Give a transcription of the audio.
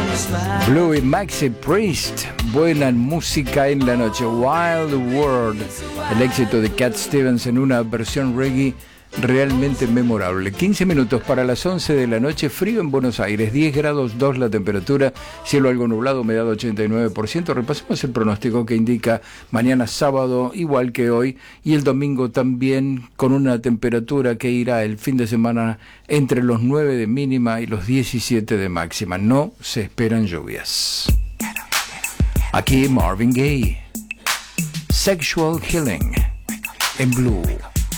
Blue y Maxi Priest, buena música en la noche. Wild World, el éxito de Cat Stevens en una versión reggae realmente memorable. 15 minutos para las 11 de la noche, frío en Buenos Aires, 10 grados 2 la temperatura, cielo algo nublado, humedad 89%. Repasemos el pronóstico que indica mañana sábado igual que hoy y el domingo también, con una temperatura que irá el fin de semana entre los 9 de mínima y los 17 de máxima. No se esperan lluvias. Aquí Marvin Gaye, Sexual Healing en Blue.